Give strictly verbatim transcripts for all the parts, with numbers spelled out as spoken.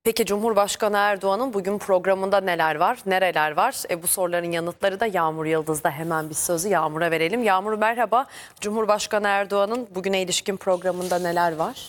Peki Cumhurbaşkanı Erdoğan'ın bugün programında neler var, nereler var? E, bu soruların yanıtları da Yağmur Yıldız'da. Hemen bir sözü Yağmur'a verelim. Yağmur merhaba. Cumhurbaşkanı Erdoğan'ın bugüne ilişkin programında neler var?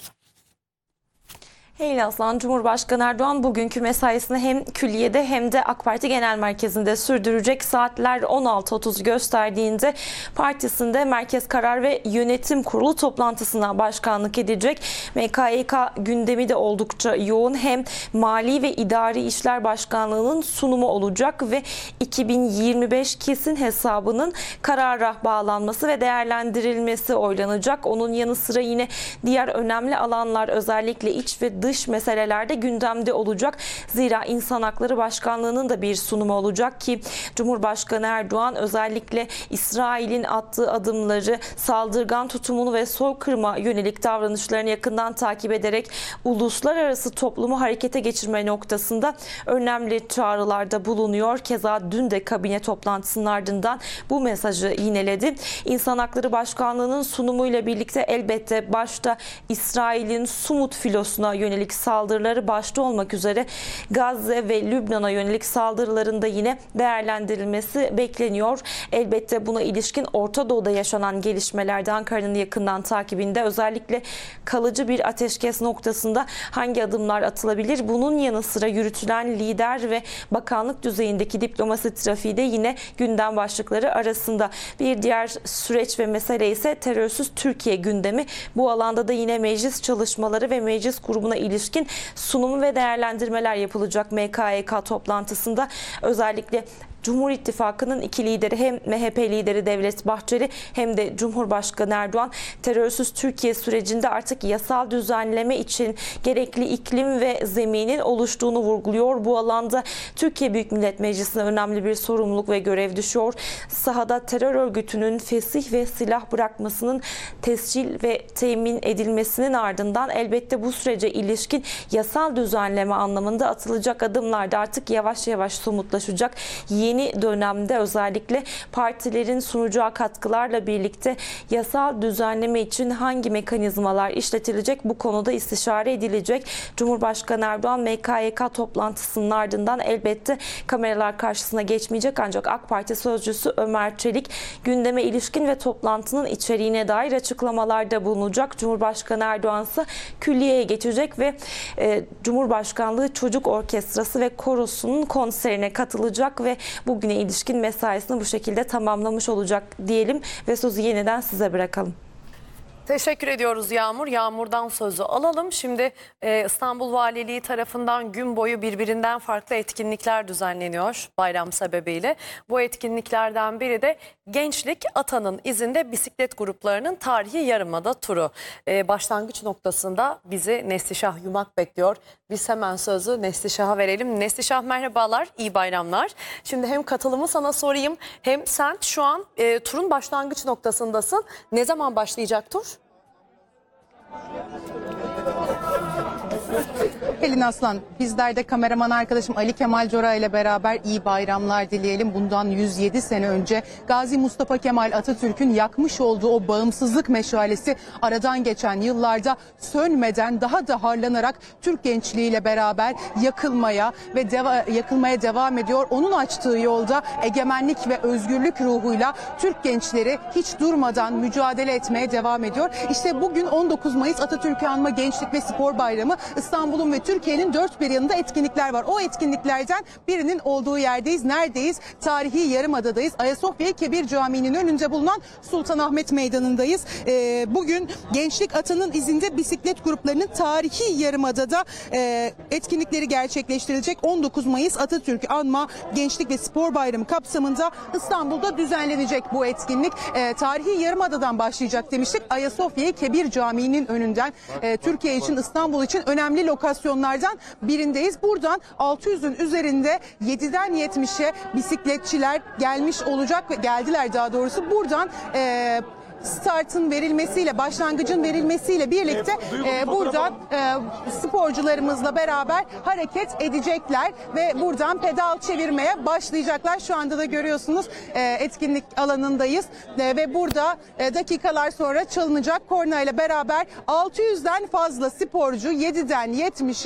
Hey Aslan, Cumhurbaşkanı Erdoğan bugünkü mesaisini hem külliyede hem de AK Parti Genel Merkezi'nde sürdürecek. Saatler on altı otuz gösterdiğinde partisinde Merkez Karar ve Yönetim Kurulu toplantısına başkanlık edecek. M K Y K gündemi de oldukça yoğun. Hem Mali ve İdari İşler Başkanlığı'nın sunumu olacak ve iki bin yirmi beş kesin hesabının karara bağlanması ve değerlendirilmesi oylanacak. Onun yanı sıra yine diğer önemli alanlar, özellikle iç ve dış meselelerde gündemde olacak. Zira İnsan Hakları Başkanlığı'nın da bir sunumu olacak ki Cumhurbaşkanı Erdoğan özellikle İsrail'in attığı adımları, saldırgan tutumunu ve soykırıma yönelik davranışlarını yakından takip ederek uluslararası toplumu harekete geçirme noktasında önemli çağrılarda bulunuyor. Keza dün de kabine toplantısının ardından bu mesajı yineledi. İnsan Hakları Başkanlığı'nın sunumuyla birlikte elbette başta İsrail'in Sumut filosuna yönelik saldırıları başta olmak üzere Gazze ve Lübnan'a yönelik saldırılarında yine değerlendirilmesi bekleniyor. Elbette buna ilişkin Orta Doğu'da yaşanan gelişmelerde Ankara'nın yakından takibinde, özellikle kalıcı bir ateşkes noktasında hangi adımlar atılabilir? Bunun yanı sıra yürütülen lider ve bakanlık düzeyindeki diplomasi trafiği de yine gündem başlıkları arasında. Bir diğer süreç ve mesele ise terörsüz Türkiye gündemi. Bu alanda da yine meclis çalışmaları ve meclis grubuna ilişkin sunumu ve değerlendirmeler yapılacak M K Y K toplantısında. Özellikle Cumhur İttifakı'nın iki lideri, hem M H P lideri Devlet Bahçeli hem de Cumhurbaşkanı Erdoğan terörsüz Türkiye sürecinde artık yasal düzenleme için gerekli iklim ve zeminin oluştuğunu vurguluyor. Bu alanda Türkiye Büyük Millet Meclisi'ne önemli bir sorumluluk ve görev düşüyor. Sahada terör örgütünün fesih ve silah bırakmasının tescil ve temin edilmesinin ardından elbette bu sürece ilişkin yasal düzenleme anlamında atılacak adımlar da artık yavaş yavaş somutlaşacak. Yeni Yeni dönemde özellikle partilerin sunacağı katkılarla birlikte yasal düzenleme için hangi mekanizmalar işletilecek, bu konuda istişare edilecek. Cumhurbaşkanı Erdoğan M K Y K toplantısının ardından elbette kameralar karşısına geçmeyecek, ancak AK Parti sözcüsü Ömer Çelik gündeme ilişkin ve toplantının içeriğine dair açıklamalarda bulunacak. Cumhurbaşkanı Erdoğan ise külliyeye geçecek ve e, Cumhurbaşkanlığı Çocuk Orkestrası ve Korosu'nun konserine katılacak ve bugüne ilişkin mesaisini bu şekilde tamamlamış olacak diyelim ve sözü yeniden size bırakalım. Teşekkür ediyoruz Yağmur. Yağmur'dan sözü alalım. Şimdi e, İstanbul Valiliği tarafından gün boyu birbirinden farklı etkinlikler düzenleniyor bayram sebebiyle. Bu etkinliklerden biri de Gençlik Atanın izinde bisiklet gruplarının tarihi yarımada turu. E, başlangıç noktasında bizi Neslişah Yumak bekliyor. Biz hemen sözü Neslişah'a verelim. Neslişah merhabalar, iyi bayramlar. Şimdi hem katılımı sana sorayım, hem sen şu an e, turun başlangıç noktasındasın. Ne zaman başlayacak tur? Pelin Aslan, bizler de kameraman arkadaşım Ali Kemal Cora ile beraber iyi bayramlar dileyelim. Bundan yüz yedi sene önce Gazi Mustafa Kemal Atatürk'ün yakmış olduğu o bağımsızlık meşalesi aradan geçen yıllarda sönmeden, daha da harlanarak Türk gençliğiyle beraber yakılmaya ve deva yakılmaya devam ediyor. Onun açtığı yolda egemenlik ve özgürlük ruhuyla Türk gençleri hiç durmadan mücadele etmeye devam ediyor. İşte bugün on dokuz Mayıs Atatürk'ü anma Gençlik ve Spor Bayramı. İstanbul'un ve Türkiye'nin dört bir yanında etkinlikler var. O etkinliklerden birinin olduğu yerdeyiz. Neredeyiz? Tarihi Yarımada'dayız. Ayasofya Kebir Camii'nin önünde bulunan Sultanahmet Meydanı'ndayız. Ee, bugün Gençlik Atanın izinde bisiklet gruplarının tarihi Yarımada'da e, etkinlikleri gerçekleştirilecek. on dokuz Mayıs Atatürk'ü anma Gençlik ve Spor Bayramı kapsamında İstanbul'da düzenlenecek bu etkinlik. E, tarihi Yarımada'dan başlayacak demiştik. Ayasofya Kebir Camii'nin önünden e, Türkiye için, İstanbul için önemli lokasyonlardan birindeyiz. Buradan altı yüzün üzerinde yediden yetmişe bisikletçiler gelmiş olacak ve geldiler daha doğrusu. Buradan e, startın verilmesiyle, başlangıcın verilmesiyle birlikte e, buradan e, sporcularımızla beraber hareket edecekler ve buradan pedal çevirmeye başlayacaklar. Şu anda da görüyorsunuz e, etkinlik alanındayız e, ve burada e, dakikalar sonra çalınacak korna ile beraber altı yüzden fazla sporcu yediden yetmişe